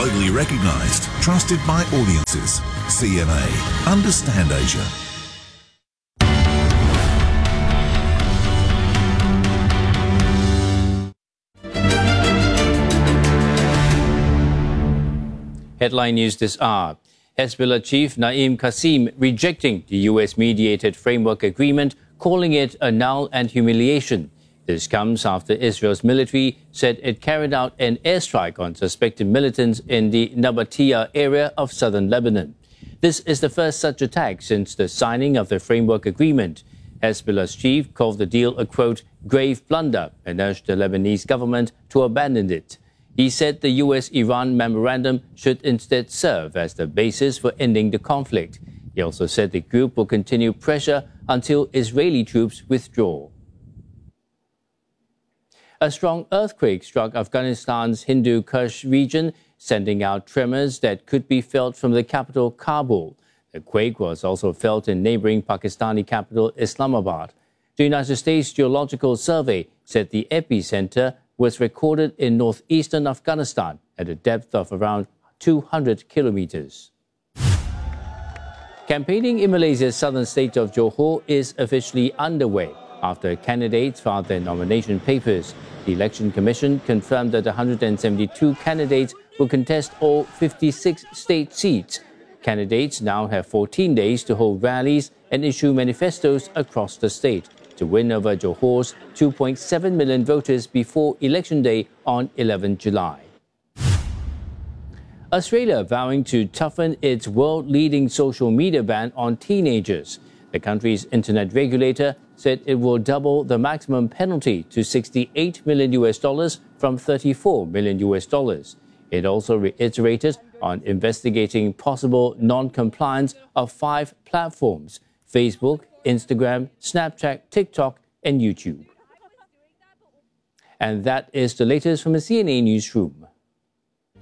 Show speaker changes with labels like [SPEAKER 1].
[SPEAKER 1] Globally recognized, trusted by audiences. CMA. Understand Asia.
[SPEAKER 2] Headline news this hour. Hezbollah chief Naim Qassem rejecting the US-mediated framework agreement, calling it a null and humiliation. This comes after Israel's military said it carried out an airstrike on suspected militants in the Nabatea area of southern Lebanon. This is the first such attack since the signing of the framework agreement. Hezbollah's chief called the deal a, quote, grave blunder and urged the Lebanese government to abandon it. He said the US-Iran memorandum should instead serve as the basis for ending the conflict. He also said the group will continue pressure until Israeli troops withdraw. A strong earthquake struck Afghanistan's Hindu Kush region, sending out tremors that could be felt from the capital, Kabul. The quake was also felt in neighboring Pakistani capital, Islamabad. The United States Geological Survey said the epicenter was recorded in northeastern Afghanistan at a depth of around 200 kilometers. Campaigning in Malaysia's southern state of Johor is officially underway after candidates filed their nomination papers. The Election Commission confirmed that 172 candidates will contest all 56 state seats. Candidates now have 14 days to hold rallies and issue manifestos across the state to win over Johor's 2.7 million voters before Election Day on 11 July. Australia vowing to toughen its world-leading social media ban on teenagers. The country's internet regulator said it will double the maximum penalty to $68 million from $34 million. It also reiterated on investigating possible non-compliance of 5 platforms: Facebook, Instagram, Snapchat, TikTok, and YouTube. And that is the latest from the CNA Newsroom.